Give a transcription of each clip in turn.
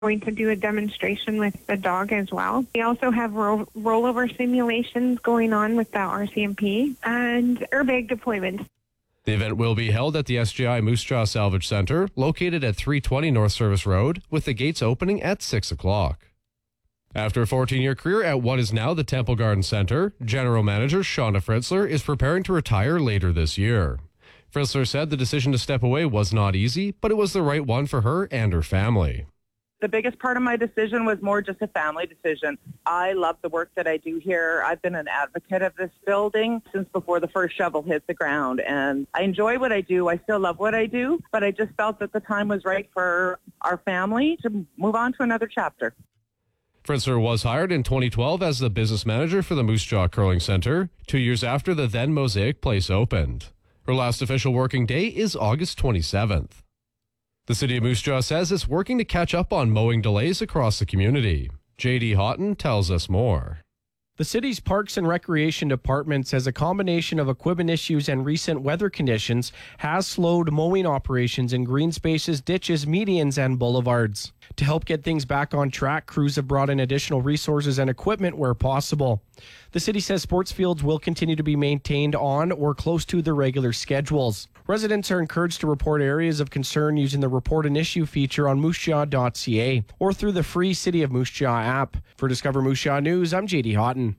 Going to do a demonstration with the dog as well. We also have rollover simulations going on with the RCMP and airbag deployment. The event will be held at the SGI Moose Jaw Salvage Center, located at 320 North Service Road, with the gates opening at 6 o'clock. After a 14-year career at what is now the Temple Garden Center, General Manager Shauna Fritzler is preparing to retire later this year. Fritzler said the decision to step away was not easy, but it was the right one for her and her family. The biggest part of my decision was more just a family decision. I love the work that I do here. I've been an advocate of this building since before the first shovel hit the ground, and I enjoy what I do. I still love what I do, but I just felt that the time was right for our family to move on to another chapter. Fritzler was hired in 2012 as the business manager for the Moose Jaw Curling Center, 2 years after the then Mosaic Place opened. Her last official working day is August 27th. The City of Moose Jaw says it's working to catch up on mowing delays across the community. J.D. Houghton tells us more. The city's Parks and Recreation Department says a combination of equipment issues and recent weather conditions has slowed mowing operations in green spaces, ditches, medians, and boulevards. To help get things back on track, crews have brought in additional resources and equipment where possible. The city says sports fields will continue to be maintained on or close to their regular schedules. Residents are encouraged to report areas of concern using the Report an Issue feature on moosejaw.ca or through the free City of Moose Jaw app. For Discover Moose Jaw News, I'm J.D. Houghton.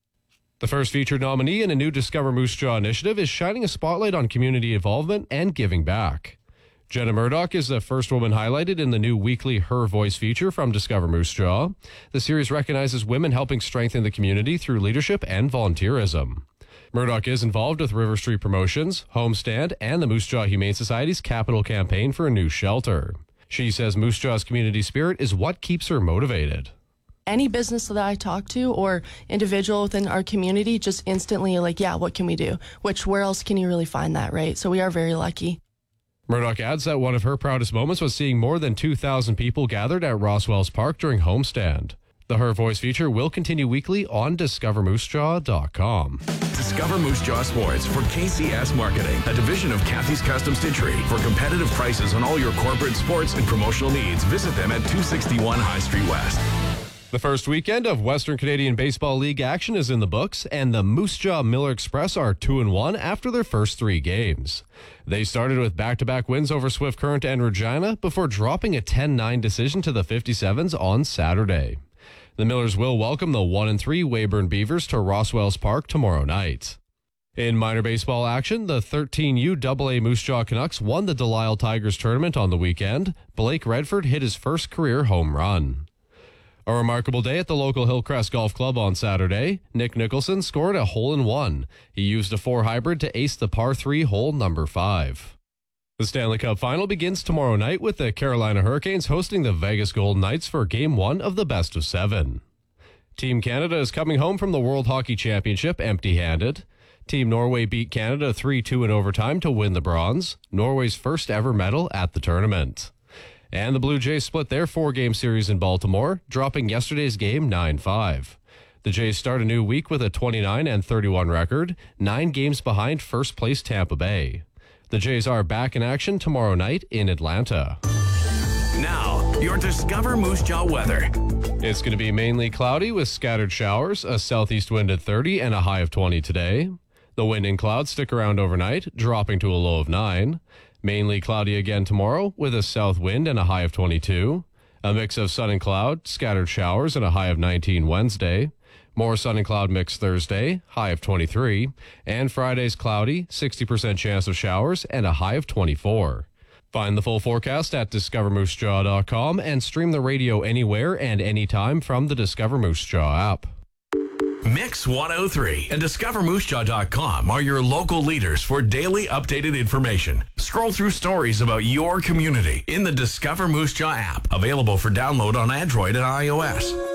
The first featured nominee in a new Discover Moose Jaw initiative is shining a spotlight on community involvement and giving back. Jenna Murdoch is the first woman highlighted in the new weekly Her Voice feature from Discover Moose Jaw. The series recognizes women helping strengthen the community through leadership and volunteerism. Murdoch is involved with River Street Promotions, Homestand, and the Moose Jaw Humane Society's capital campaign for a new shelter. She says Moose Jaw's community spirit is what keeps her motivated. Any business that I talk to or individual within our community just instantly like, yeah, what can we do? Where else can you really find that, right? So we are very lucky. Murdoch adds that one of her proudest moments was seeing more than 2,000 people gathered at Roswell's Park during Homestand. The Her Voice feature will continue weekly on discovermoosejaw.com. Discover Moose Jaw Sports for KCS Marketing, a division of Kathy's Custom Stitchery. For competitive prices on all your corporate sports and promotional needs, visit them at 261 High Street West. The first weekend of Western Canadian Baseball League action is in the books, and the Moose Jaw Miller Express are 2-1 after their first 3 games. They started with back-to-back wins over Swift Current and Regina before dropping a 10-9 decision to the 57s on Saturday. The Millers will welcome the 1-3 Weyburn Beavers to Roswell's Park tomorrow night. In minor baseball action, the 13U AA Moose Jaw Canucks won the Delisle Tigers tournament on the weekend. Blake Redford hit his first career home run. A remarkable day at the local Hillcrest Golf Club on Saturday. Nick Nicholson scored a hole-in-one. He used a 4 hybrid to ace the par 3 hole number 5. The Stanley Cup Final begins tomorrow night with the Carolina Hurricanes hosting the Vegas Golden Knights for Game 1 of the best of 7. Team Canada is coming home from the World Hockey Championship empty-handed. Team Norway beat Canada 3-2 in overtime to win the bronze, Norway's first ever medal at the tournament. And the Blue Jays split their 4-game series in Baltimore, dropping yesterday's game 9-5. The Jays start a new week with a 29-31 record, 9 games behind first-place Tampa Bay. The Jays are back in action tomorrow night in Atlanta. Now, your Discover Moose Jaw weather. It's going to be mainly cloudy with scattered showers, a southeast wind at 30 and a high of 20 today. The wind and clouds stick around overnight, dropping to a low of 9. Mainly cloudy again tomorrow with a south wind and a high of 22. A mix of sun and cloud, scattered showers and a high of 19 Wednesday. More sun and cloud mix Thursday, high of 23. And Friday's cloudy, 60% chance of showers and a high of 24. Find the full forecast at discovermoosejaw.com and stream the radio anywhere and anytime from the Discover Moose Jaw app. Mix 103 and discovermoosejaw.com are your local leaders for daily updated information. Scroll through stories about your community in the Discover Moose Jaw app, available for download on Android and iOS.